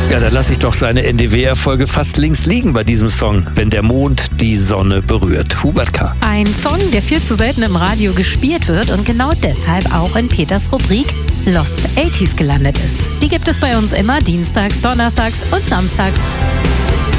Ja, da lasse ich doch seine NDW-Erfolge fast links liegen bei diesem Song, wenn der Mond die Sonne berührt. Hubert K. Ein Song, der viel zu selten im Radio gespielt wird und genau deshalb auch in Peters Rubrik Lost 80s gelandet ist. Die gibt es bei uns immer dienstags, donnerstags und samstags.